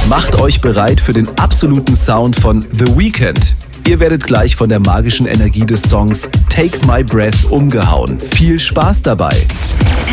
Macht euch bereit für den absoluten Sound von The Weeknd. Ihr werdet gleich von der magischen Energie des Songs Take My Breath umgehauen. Viel Spaß dabei!